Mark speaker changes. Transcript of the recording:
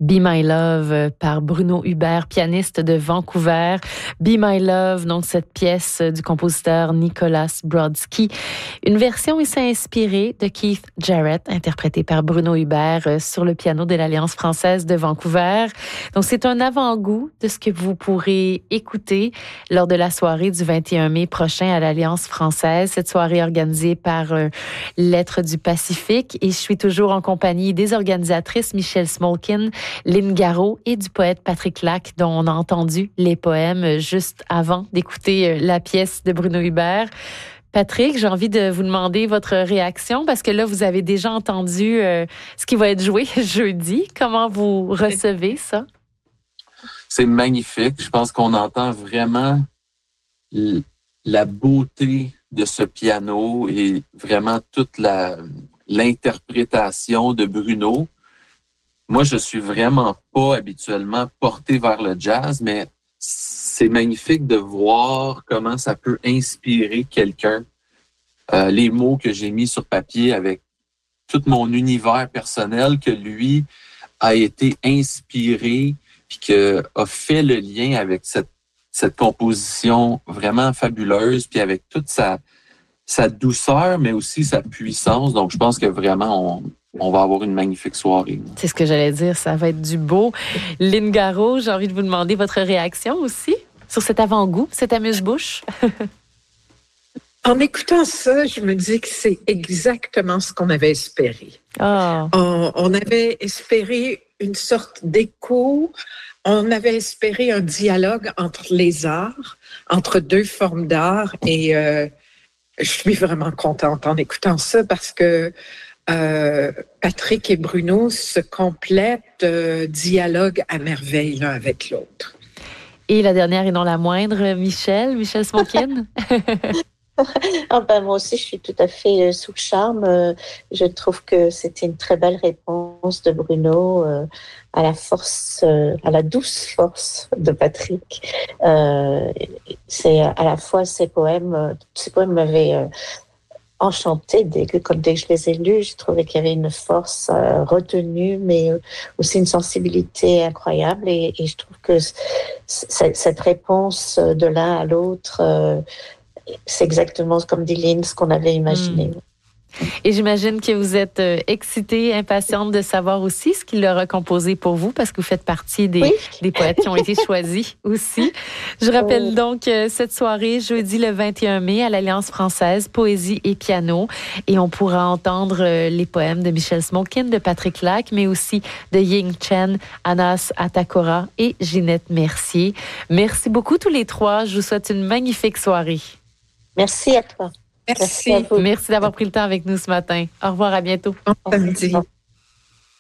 Speaker 1: Be My Love par Bruno Hubert, pianiste de Vancouver. Be My Love, donc cette pièce du compositeur Nicholas Brodsky. Une version ici inspirée de Keith Jarrett, interprétée par Bruno Hubert sur le piano de l'Alliance française de Vancouver. Donc c'est un avant-goût de ce que vous pourrez écouter lors de la soirée du 21 mai prochain à l'Alliance française. Cette soirée organisée par Lettres du Pacifique. Et je suis toujours en compagnie des organisatrices Michelle Smolkin, Lynn Garot et du poète Patrick Lac, dont on a entendu les poèmes juste avant d'écouter la pièce de Bruno Hubert. Patrick, j'ai envie de vous demander votre réaction parce que là, vous avez déjà entendu ce qui va être joué jeudi. Comment vous recevez ça?
Speaker 2: C'est magnifique. Je pense qu'on entend vraiment la beauté de ce piano et vraiment toute l'interprétation de Bruno. Moi, je suis vraiment pas habituellement porté vers le jazz, mais c'est magnifique de voir comment ça peut inspirer quelqu'un. Les mots que j'ai mis sur papier avec tout mon univers personnel que lui a été inspiré puis que a fait le lien avec cette composition vraiment fabuleuse puis avec toute sa douceur, mais aussi sa puissance. Donc, je pense que vraiment, on va avoir une magnifique soirée.
Speaker 1: C'est ce que j'allais dire, ça va être du beau. Lynn Garot, j'ai envie de vous demander votre réaction aussi sur cet avant-goût, cet amuse-bouche.
Speaker 3: En écoutant ça, je me dis que c'est exactement ce qu'on avait espéré.
Speaker 1: Oh.
Speaker 3: On avait espéré une sorte d'écho, on avait espéré un dialogue entre les arts, entre deux formes d'art, et je suis vraiment contente en écoutant ça parce que Patrick et Bruno se complètent, dialoguent à merveille l'un avec l'autre.
Speaker 1: Et la dernière et non la moindre, Michelle Smolkin.
Speaker 4: Moi aussi, je suis tout à fait sous le charme. Je trouve que c'était une très belle réponse de Bruno à la douce force de Patrick. C'est à la fois ces poèmes m'avaient enchantée dès que je les ai lus. Je trouvais qu'il y avait une force retenue, mais aussi une sensibilité incroyable. Et je trouve que cette réponse de l'un à l'autre, c'est exactement, comme dit Lynn, ce qu'on avait imaginé.
Speaker 1: Et j'imagine que vous êtes excitée, impatiente de savoir aussi ce qu'il aura composé pour vous, parce que vous faites partie des poètes qui ont été choisis aussi. Je rappelle donc cette soirée, jeudi le 21 mai, à l'Alliance française, poésie et piano. Et on pourra entendre les poèmes de Michelle Smolkin, de Patrick Lac, mais aussi de Ying Chen, Anas Atakora et Ginette Mercier. Merci beaucoup tous les trois. Je vous souhaite une magnifique soirée.
Speaker 4: Merci à toi.
Speaker 3: Merci.
Speaker 1: Merci d'avoir pris le temps avec nous ce matin. Au revoir, à bientôt.
Speaker 3: Bon samedi.